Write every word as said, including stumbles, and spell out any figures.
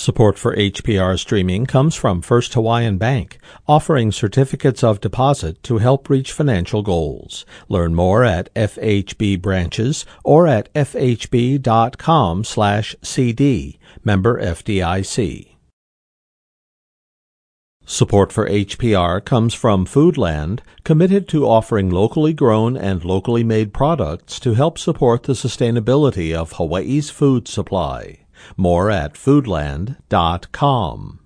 Support for H P R streaming comes from First Hawaiian Bank, offering certificates of deposit to help reach financial goals. Learn more at F H B branches or at f h b dot com slash c d. Member F D I C. Support for H P R comes from Foodland, committed to offering locally grown and locally made products to help support the sustainability of Hawaii's food supply. More at foodland dot com.